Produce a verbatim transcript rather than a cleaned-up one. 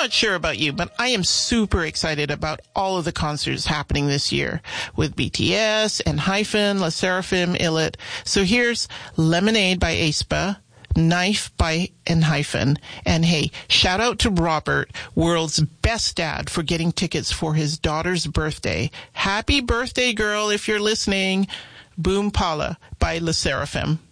not sure about you, but I am super excited about all of the concerts happening this year with B T S, Enhypen, LE SSERAFIM, Illit. So here's Lemonade by aespa, Knife by Enhypen, and hey, shout out to Robert, world's best dad, for getting tickets for his daughter's birthday. Happy birthday, girl, if you're listening. Boom Pala by LE SSERAFIM.